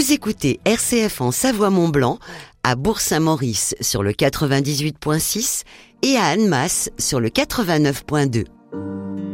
Vous écoutez RCF en Savoie-Mont-Blanc, à Bourg-Saint-Maurice sur le 98.6 et à Annemasse sur le 89.2.